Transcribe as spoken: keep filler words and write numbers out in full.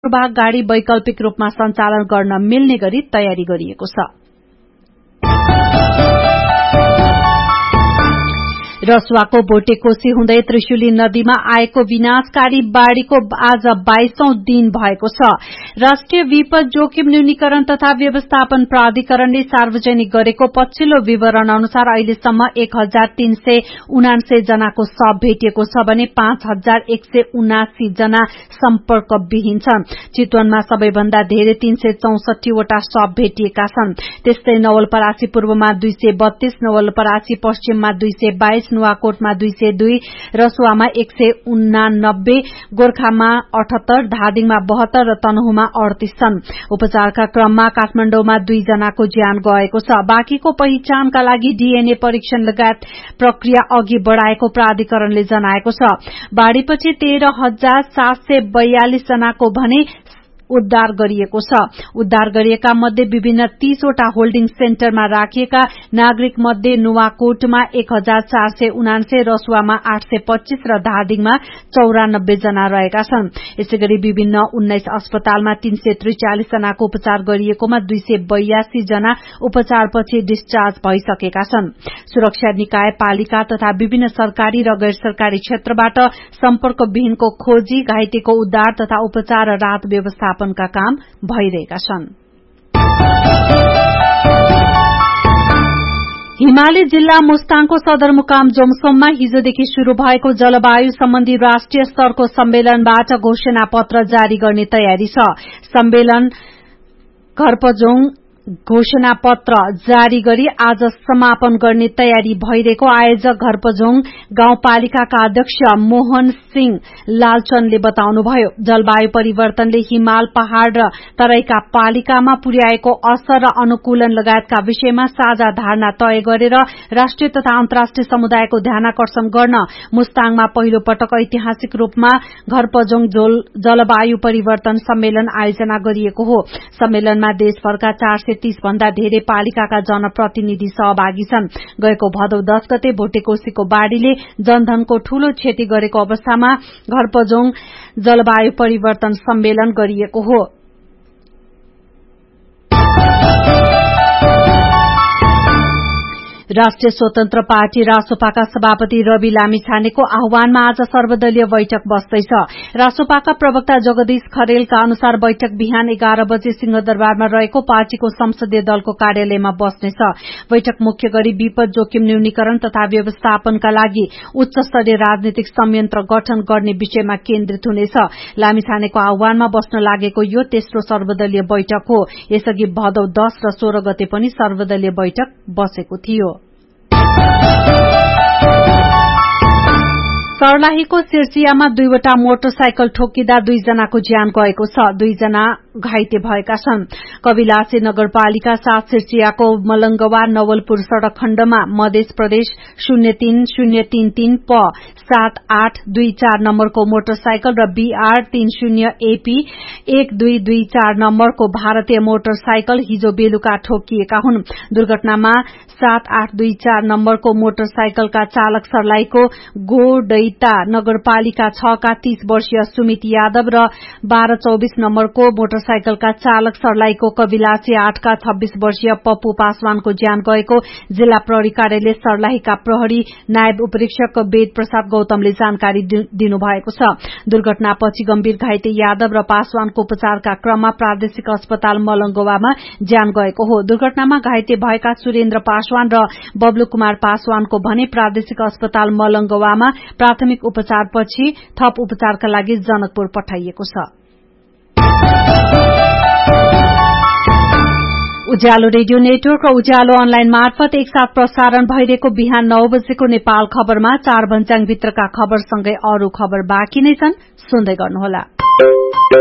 पूर्वाग गाड़ी वैकल्पिक रूपमा सञ्चालन गर्न मिल्ने गरी तयारी गरिएको छ। रसुवाको भोटेकोशी हुँदै त्रिशुली नदीमा आएको विनाशकारी बाढ़ीको आज बाइसौं दिन भएको छ। राष्ट्रिय विपद जोखिम न्यूनीकरण तथा व्यवस्थापन प्राधिकरणले सार्वजनिक गरेको पछिल्लो विवरण अनुसार अहिलेसम्म एक हजार तीन सय उनान्सय जनाको शव भेटिएको छ भने पाँच हजार एक सय उनासी जना सम्पर्कविहीन छन्। चितवनमा सबैभन्दा धेरै तीन सय चौसठी वटा शव भेटिएका छन्। त्यस्तै नवलपरासी पूर्वमा दुई सय बत्तीस, नवलपरासी पश्चिममा दुई सय बाइस, नुवाकोटमा दुई सय दुई, रसुवामा एक सय उनानब्बे, गोर्खामा अठहत्तर, धादिङमा बहत्तर र तनहुमा अडतीस छन्। उपचारका क्रममा काठमाडौँमा दुई जनाको ज्यान गएको छ। बाँकीको पहिचानका लागि डीएनए परीक्षण लगायत प्रक्रिया अघि बढ़ाएको प्राधिकरणले जनाएको छ। बाढ़ीपछि तेह्र हजार सात सय बयालिस जनाको भने उद्धार गरिएको छ। उद्धार गरिएका मध्ये विभिन्न तीसवटा होल्डिङ सेन्टरमा राखिएका नागरिक मध्ये नुवाकोटमा एक हजार चार सय उनान्सय, रसुवामा आठ सय पच्चीस र धादिङमा चौरानब्बे जना रहेका छन्। यसैगरी विभिन्न उन्नाइस अस्पतालमा तीन सय त्रिचालिस जनाको उपचार गरिएकोमा दुई सय बयासी जना उपचारपछि डिस्चार्ज भइसकेका छन्। सुरक्षा निकाय, पालिका तथा विभिन्न सरकारी र गैर सरकारी क्षेत्रबाट सम्पर्कविहीनको खोजी, घाइतेको उद्धार तथा उपचार र राहत व्यवस्थापन का काम भइरहेका छन्। हिमाली जिल्ला मुस्ताङको सदरमुकाम जोमसोममा हिजोदेखि शुरू भएको जलवायु सम्बन्धी राष्ट्रिय स्तरको सम्मेलनबाट घोषणा पत्र जारी गर्ने तयारी छ। सम्मेलन घरपजोङ घोषणा पत्र जारी गरी आज समापन गर्ने तयारी भइरहेको आयोजक घरपजोङ गाउँपालिकाका अध्यक्ष मोहन सिंह लालचनले बताउनुभयो। जलवायु परिवर्तनले हिमाल, पहाड़ र तराईका पालिकामा पुर्याएको असर र अनुकूलन लगायतका विषयमा साझा धारणा तय गरेर राष्ट्रिय तथा अन्तर्राष्ट्रिय समुदायको ध्यानाकर्षण गर्न मुस्ताङमा पहिलो पटक ऐतिहासिक रूपमा घरपजोङ जलवायु परिवर्तन सम्मेलन आयोजना गरिएको हो। सम्मेलनमा देशभरका चार सय तीस भन्दा धेरै पालिकाका जनप्रतिनिधि सहभागी छन्। गएको भदौ दस गते भोटेकोशीको बाढ़ीले जनधनको ठूलो क्षति गरेको अवस्थामा घरपजोङ जलवायु परिवर्तन सम्मेलन गरिएको हो। राष्ट्रिय स्वतन्त्र पार्टी रासोपाका सभापति रवि लामिछानेको आह्वानमा आज सर्वदलीय बैठक बस्दैछ। रासोपाका प्रवक्ता जगदीश खरेलका अनुसार बैठक बिहान एघार बजे सिंहदरबारमा रहेको पार्टीको संसदीय दलको कार्यालयमा बस्नेछ। बैठक मुख्य गरी विपद जोखिम न्यूनीकरण तथा व्यवस्थापनका लागि उच्च स्तरीय राजनीतिक संयन्त्र गठन गर्ने विषयमा केन्द्रित हुनेछ। लामिछानेको आह्वानमा बस्न लागेको यो तेस्रो सर्वदलीय बैठक हो। यसअघि भदौ दस र सोह्र गते पनि सर्वदलीय बैठक बसेको थियो। सर्लाहीको सिर्सियामा दुईवटा मोटरसाइकल ठोकिँदा दुईजनाको ज्यान गएको छ। दुईजना घाइते भएका छन्। कविलासी नगरपालिका सात सिर्सियाको मलंगवा नवलपुर सड़क खण्डमा मध्य प्रदेश शून्य तीन शून्य तीन तीन प सात आठ दुई चार नम्बरको मोटरसाइकल र बीआर तीन शून्य एपी एक दुई दुई चार नम्बरको भारतीय मोटरसाइकल हिजो बेलुका ठोकिएका हुन्। दुर्घटनामा सात आठ दुई चार नम्बरको मोटरसाइकलका चालक सर्लाहीको गोडैता नगरपालिका छ का तीस वर्षीय सुमित यादव र बाह्र चौबीस नम्बरको मोटरसाइकलका चालक सर्लाहीको कविलासी आठ का छब्बीस वर्षीय पप्पू पासवानको ज्यान गएको जिल्ला प्रहरी कार्यालय सर्लाहीका प्रहरी नायब उपरीक्षक वेद प्रसाद गौतमले जानकारी दिनुभएको छ। दुर्घटनापछि गम्भीर घाइते यादव र पासवानको उपचारका क्रममा प्रादेशिक अस्पताल मलंगवामा ज्यान गएको हो। दुर्घटनामा घाइते भएका सुरेन्द्र पासवान र बब्लु कुमार पासवानको भने प्रादेशिक अस्पताल मलंगवामा प्राथमिक उपचारपछि थप उपचारका लागि जनकपुर पठाइएको छ। उज्यालो रेडियो नेटवर्क र उज्यालो अनलाइन मार्फत एकसाथ प्रसारण भइरहेको बिहान नौ बजेको नेपाल खबरमा चार भन्ज्याङ भित्रका खबरसँगै अरू खबर बाँकी नै छन्। सुन्दै गर्नुहोला।